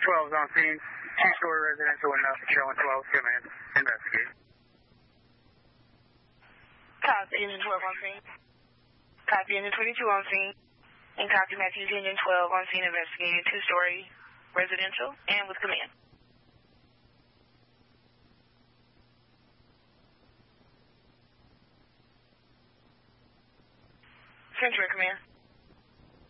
12 is on scene. Two-story residential and showing 12. Command. Investigate. Copy, engine 12 on scene. Copy, engine 22 on scene. And copy, Matthews, engine 12 on scene investigating two-story residential and with command. Century, command.